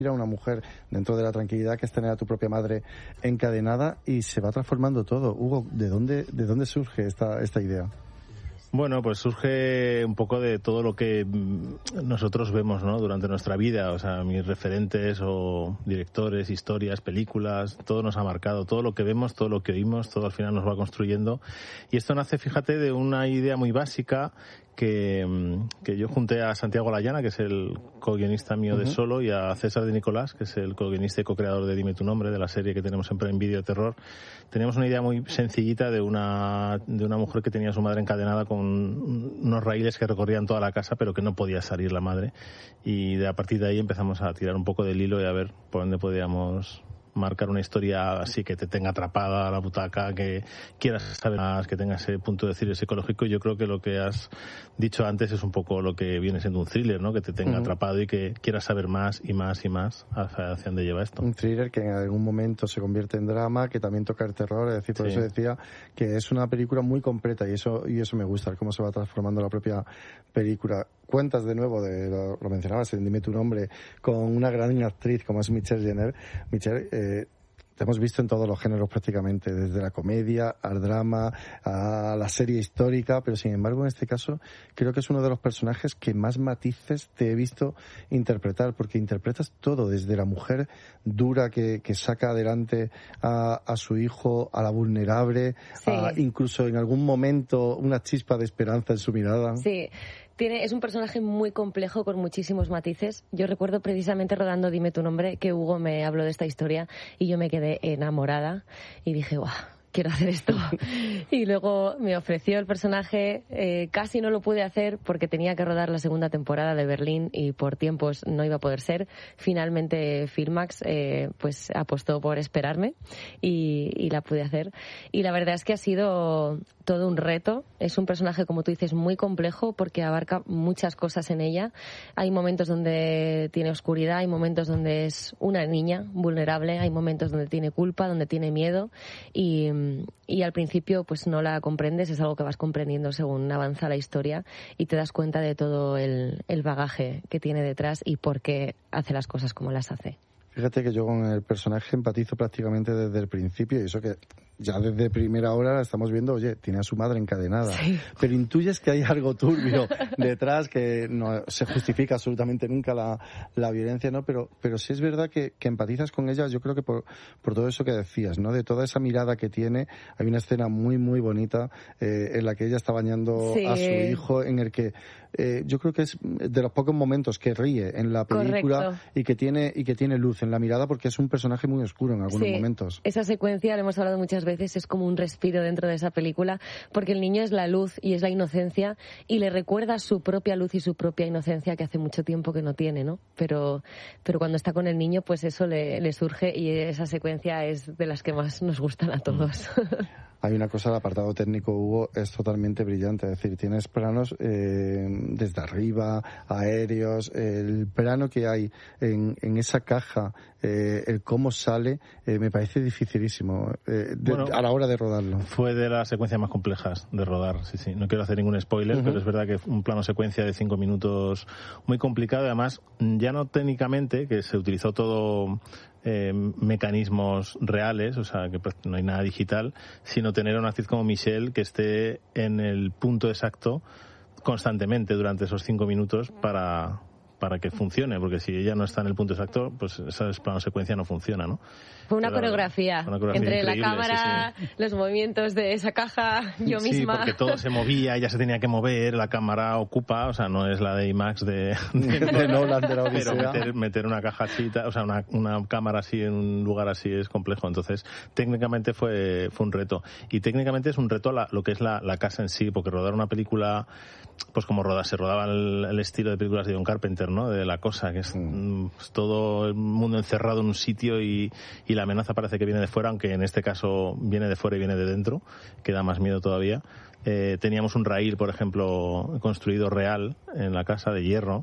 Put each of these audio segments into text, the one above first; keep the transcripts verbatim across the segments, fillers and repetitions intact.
a una mujer dentro de la tranquilidad que es tener a tu propia madre encadenada, y se va transformando todo. Hugo, ¿de dónde, de dónde surge esta, esta idea? Bueno, pues surge un poco de todo lo que nosotros vemos, ¿no?, durante nuestra vida. O sea, mis referentes o directores, historias, películas, todo nos ha marcado. Todo lo que vemos, todo lo que oímos, todo al final nos va construyendo. Y esto nace, fíjate, de una idea muy básica que, que yo junté a Santiago Layana, que es el co-guionista mío de Solo, y a César de Nicolás, que es el co-guionista y co-creador de Dime tu nombre, de la serie que tenemos en Prime Video de terror. Teníamos una idea muy sencillita de una, de una mujer que tenía a su madre encadenada con unos raíles que recorrían toda la casa, pero que no podía salir la madre. Y de, a partir de ahí empezamos a tirar un poco del hilo y a ver por dónde podíamos marcar una historia así que te tenga atrapada a la butaca, que quieras saber más, que tenga ese punto de decir psicológico. Yo creo que lo que has dicho antes es un poco lo que viene siendo un thriller, ¿no? Que te tenga uh-huh. atrapado y que quieras saber más y más y más hacia, hacia dónde lleva esto. Un thriller que en algún momento se convierte en drama, que también toca el terror, es decir, por sí. eso decía que es una película muy completa, y eso y eso me gusta, cómo se va transformando la propia película. Cuentas de nuevo, de lo, lo mencionabas en Dime tu nombre, con una gran actriz como es Michelle Jenner. Michelle, eh, te hemos visto en todos los géneros prácticamente, desde la comedia al drama, a la serie histórica, pero sin embargo en este caso creo que es uno de los personajes que más matices te he visto interpretar, porque interpretas todo, desde la mujer dura que, que saca adelante a, a su hijo, a la vulnerable, sí. a incluso en algún momento una chispa de esperanza en su mirada. Sí. Tiene, es un personaje muy complejo con muchísimos matices. Yo recuerdo precisamente rodando Dime tu nombre que Hugo me habló de esta historia y yo me quedé enamorada y dije, ¡guau! Quiero hacer esto. Y luego me ofreció el personaje, eh, casi no lo pude hacer porque tenía que rodar la segunda temporada de Berlín y por tiempos no iba a poder ser. Finalmente Filmax eh, pues apostó por esperarme y, y la pude hacer. Y la verdad es que ha sido todo un reto. Es un personaje, como tú dices, muy complejo porque abarca muchas cosas en ella. Hay momentos donde tiene oscuridad, hay momentos donde es una niña vulnerable, hay momentos donde tiene culpa, donde tiene miedo y y al principio pues no la comprendes, es algo que vas comprendiendo según avanza la historia y te das cuenta de todo el, el bagaje que tiene detrás y por qué hace las cosas como las hace. Fíjate que yo con el personaje empatizo prácticamente desde el principio, y eso que ya desde primera hora la estamos viendo, oye, tiene a su madre encadenada. Sí. Pero intuyes que hay algo turbio detrás, que no se justifica absolutamente nunca la, la violencia, ¿no? Pero, pero sí es verdad que, que empatizas con ella, yo creo que por, por todo eso que decías, ¿no? De toda esa mirada que tiene. Hay una escena muy, muy bonita eh, en la que ella está bañando sí. a su hijo, en el que eh, yo creo que es de los pocos momentos que ríe en la película. Correcto. y que tiene y que tiene luz en la mirada, porque es un personaje muy oscuro en algunos sí. momentos. Esa secuencia, le hemos hablado muchas veces, es como un respiro dentro de esa película, porque el niño es la luz y es la inocencia y le recuerda su propia luz y su propia inocencia que hace mucho tiempo que no tiene, ¿no? Pero, pero cuando está con el niño, pues eso le, le surge, y esa secuencia es de las que más nos gustan a todos. Hay una cosa, el apartado técnico, Hugo, es totalmente brillante. Es decir, tienes planos eh, desde arriba, aéreos, el plano que hay en, en esa caja, eh, el cómo sale, eh, me parece dificilísimo eh, de, bueno, a la hora de rodarlo. Fue de las secuencias más complejas de rodar, sí, sí. No quiero hacer ningún spoiler, uh-huh. pero es verdad que un plano secuencia de cinco minutos muy complicado, además, ya no técnicamente, que se utilizó todo... Eh, mecanismos reales, o sea, que no hay nada digital, sino tener a una actriz como Michelle que esté en el punto exacto constantemente durante esos cinco minutos para, para que funcione, porque si ella no está en el punto exacto, pues esa plano secuencia no funciona, ¿no? Fue una coreografía, una coreografía entre la cámara, sí, sí. los movimientos de esa caja, yo sí, misma. Sí, porque todo se movía, ella se tenía que mover, la cámara ocupa, o sea, no es la de IMAX de, de, de Nolan, de la Odisea. Pero meter, meter una caja así, o sea, una, una cámara así en un lugar así es complejo. Entonces, técnicamente fue, fue un reto. Y técnicamente es un reto la, lo que es la, la casa en sí, porque rodar una película, pues como roda, se rodaba el, el estilo de películas de John Carpenter, ¿no? De La Cosa, que es, mm. es todo el mundo encerrado en un sitio y, y la amenaza parece que viene de fuera, aunque en este caso viene de fuera y viene de dentro, que da más miedo todavía. Eh, teníamos un raíl, por ejemplo, construido real en la casa de hierro,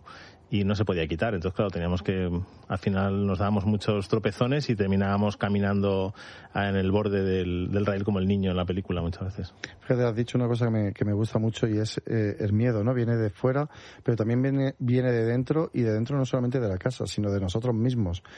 y no se podía quitar. Entonces, claro, teníamos que, al final nos dábamos muchos tropezones y terminábamos caminando en el borde del, del rail como el niño en la película muchas veces. Fíjate, has dicho una cosa que me, que me gusta mucho y es eh, el miedo, ¿no? Viene de fuera, pero también viene, viene de dentro, y de dentro no solamente de la casa, sino de nosotros mismos.